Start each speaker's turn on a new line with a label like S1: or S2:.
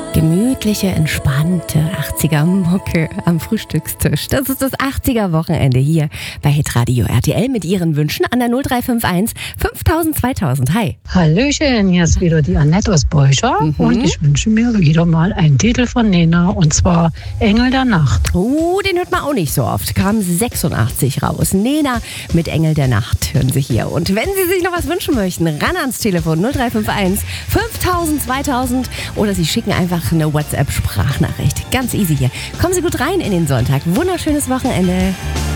S1: Gemütliche, entspannte 80er-Mucke am Frühstückstisch. Das ist das 80er-Wochenende hier bei Hitradio RTL mit Ihren Wünschen an der 0351 5000 2000. Hi.
S2: Hallöchen, hier ist wieder die Annette aus Beuscher und ich wünsche mir wieder mal einen Titel von Nena und zwar Engel der Nacht.
S1: Den hört man auch nicht so oft. Kam 86 raus. Nena mit Engel der Nacht hören Sie hier. Und wenn Sie sich noch was wünschen möchten, ran ans Telefon 0351 5000 2000 oder Sie schicken einfach eine WhatsApp-Sprachnachricht. Ganz easy hier. Kommen Sie gut rein in den Sonntag. Wunderschönes Wochenende.